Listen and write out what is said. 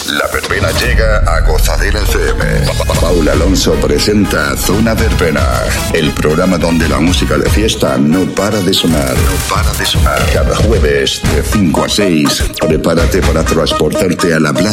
La verbena llega a Gozadera FM. Paula Alonso presenta Zona Verbena, el programa donde la música de fiesta no para de sonar. Cada jueves de 5 a 6, prepárate para transportarte a la playa